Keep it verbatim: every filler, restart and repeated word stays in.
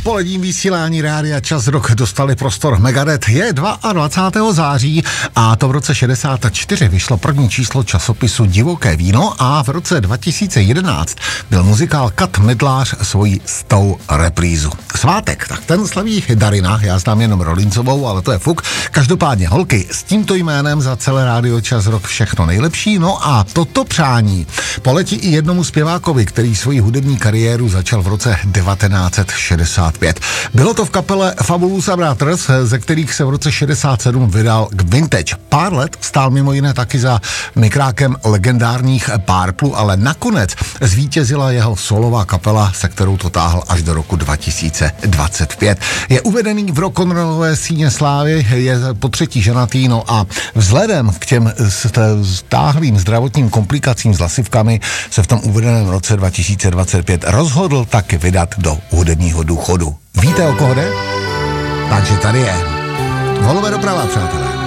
odpoledním vysílání Rádia Čas Rock dostali prostor Megadeth. Je dvacátého druhého září a to v roce šedesát čtyři vyšlo první číslo časopisu Divoké víno a v roce dva tisíce jedenáct byl muzikál Kat Medlář svoji stou reprízu. Svátek, tak ten slaví Darina, já znám jenom Rolincovou, ale to je fuk. Každopádně holky, s tímto jménem za celé Rádio Čas Rock všechno nejlepší. No a toto přání poletí i jednomu zpěvákovi, který svoji hudební kariéru začal v roce devatenáct set šedesát pět. Bylo to v kapele Fabulous Brothers, ze kterých se v roce šedesát sedm vydal k Vintage. Pár let stál mimo jiné taky za mikrákem legendárních Purple, ale nakonec zvítězila jeho solová kapela, se kterou to táhl až do roku dva tisíce dvacet pět. Je uvedený v rock'n'rollové síně slávy, je po třetí ženatý, no a vzhledem k těm stáhlým zdravotním komplikacím s lasivkami se v tom uvedeném roce dva tisíce dvacet pět rozhodl taky vydat do hudebního důchodu. Víte, o koho jde? Takže tady je. Volové doprava, přátelé.